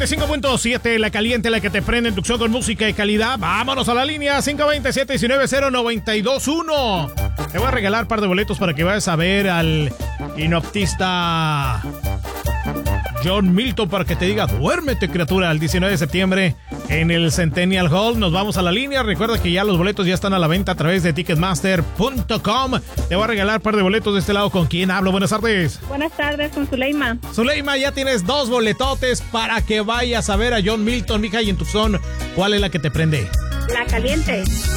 95.7, la caliente, la que te prende en Tucson con música de calidad. Vámonos a la línea 527-190921. Te voy a regalar un par de boletos para que vayas a ver al inoptista John Milton, para que te diga duérmete, criatura, el 19 de septiembre en el Centennial Hall. Nos vamos a la línea. Recuerda que ya los boletos ya están a la venta a través de Ticketmaster.com. Te voy a regalar un par de boletos de este lado. ¿Con quién hablo? Buenas tardes. Buenas tardes, con Zuleima. Zuleima, ya tienes 2 boletotes para que vayas a ver a John Milton, mija, y en Tucson, ¿cuál es la que te prende? La caliente.